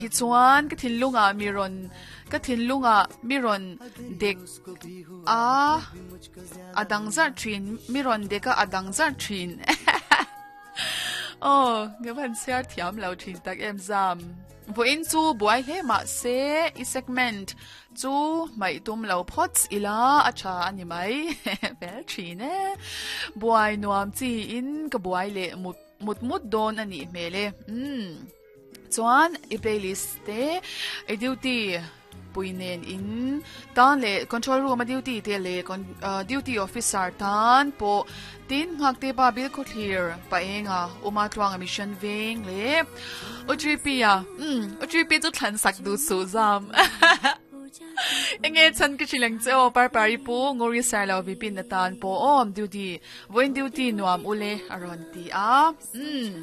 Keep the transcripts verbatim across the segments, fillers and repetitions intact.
hi chuan ka thin lunga miron ka thin lunga miron dek a adang zar thin miron deka adang zar thin oh gaban siar thiam lo thin tak em zam vo in chu buai he ma se i segment chu mai tum lo pots ila acha ani mai vel thin e buai nuam chi in ka buai le mut mut mut don ani mele mm chuan i playlist te i duty puinen in tan le control room duty te le uh, duty officer tan po tin ngakte ba bil ko clear pa enga uma twang mission veng le otripi ya mm otripi chu thlan sak du su zam enge chan ke chilang che o par pari pu ngori sala vi pin na tan po om duty when duty nuam ule aron ti a mm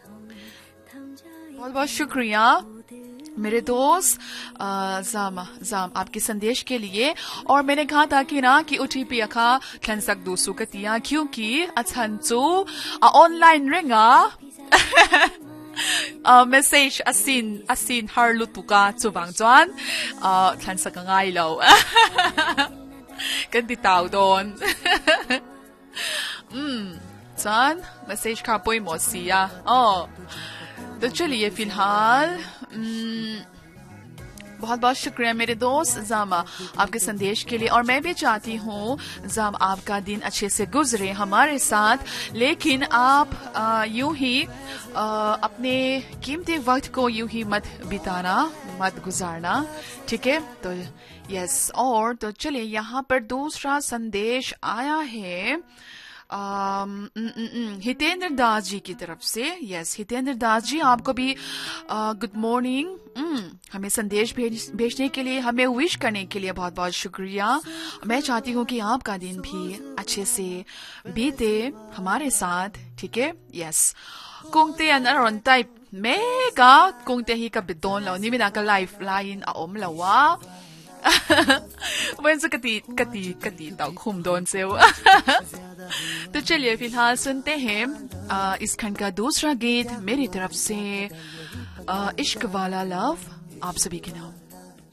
बहुत बहुत शुक्रिया मेरे दोस्त जाम जाम आपके संदेश के लिए और मैंने कहा था कि ना कि ओटीपी अखा खनसक दूसु कतिया क्योंकि अछंचु ऑनलाइन रिंगा मैसेज असिन असिन हर लुतुका चुबांग जवान खनसक ngai lo kan bitaw don mm san message ka poi mo siya oh तो चलिए फिलहाल बहुत बहुत शुक्रिया मेरे दोस्त जामा आपके संदेश के लिए और मैं भी चाहती हूँ जाम आपका दिन अच्छे से गुजरे हमारे साथ लेकिन आप यूं ही आ, अपने कीमती वक्त को यूं ही मत बिताना मत गुजारना ठीक है तो यस और तो चलिए यहाँ पर दूसरा संदेश आया है हितेंद्र दास जी की तरफ से यस हितेंद्र दास जी आपको भी गुड मॉर्निंग हमें संदेश भेज, भेजने के लिए हमें विश करने के लिए बहुत बहुत शुक्रिया मैं चाहती हूँ कि आपका दिन भी अच्छे से बीते हमारे साथ ठीक है यस कुंगते अनरन टाइप मेगा कुंगते ही का बिदोन लो निमिना का लाइफ लाइन अम लवा वैसे कती कती कती ताऊ घूम दोन से तो चलिए फिलहाल सुनते हैं इस खंड का दूसरा गीत मेरी तरफ से इश्क वाला लव आप सभी के नाम